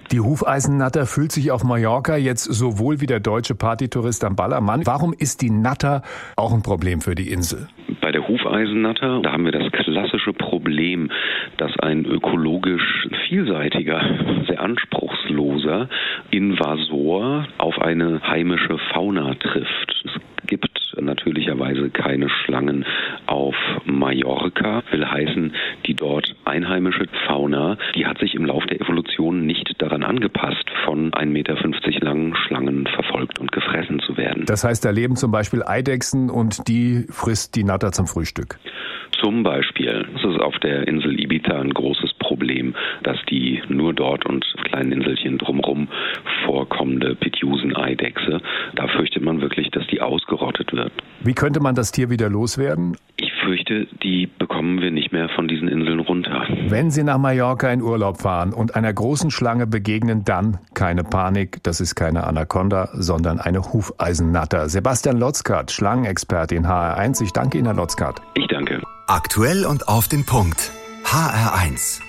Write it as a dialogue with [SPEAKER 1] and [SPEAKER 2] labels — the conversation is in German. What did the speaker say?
[SPEAKER 1] Die Hufeisennatter fühlt sich auf Mallorca jetzt so wohl wie der deutsche Partytourist am Ballermann. Warum ist die Natter auch ein Problem für die Insel?
[SPEAKER 2] Bei der Hufeisennatter, da haben wir das klassische Problem, dass ein ökologisch vielseitiger, sehr anspruchsloser Invasor auf eine heimische Fauna trifft. Es gibt natürlicherweise keine Schlangen auf Mallorca. Will heißen, die dort einheimische Fauna, die hat sich im Laufe der Evolution nicht daran angepasst, von 1,50 Meter langen Schlangen verfolgt und gefressen zu werden.
[SPEAKER 1] Das heißt, da leben zum Beispiel Eidechsen und die frisst die Natter zum Frühstück.
[SPEAKER 2] Zum Beispiel. Es ist auf der Insel Ibiza ein großes Problem, dass die nur dort und auf kleinen Inselchen drumherum vorkommende Pitjusen-Eidechse, da fürchtet man wirklich, dass die ausgerottet wird.
[SPEAKER 1] Wie könnte man das Tier wieder loswerden?
[SPEAKER 2] Ich fürchte, die bekommen wir nicht mehr von diesen Inseln runter.
[SPEAKER 1] Wenn Sie nach Mallorca in Urlaub fahren und einer großen Schlange begegnen, dann keine Panik. Das ist keine Anaconda, sondern eine Hufeisennatter. Sebastian Lotzkart, Schlangenexperte in HR1. Ich danke Ihnen, Herr Lotzkart.
[SPEAKER 2] Ich danke.
[SPEAKER 3] Aktuell und auf den Punkt. HR1.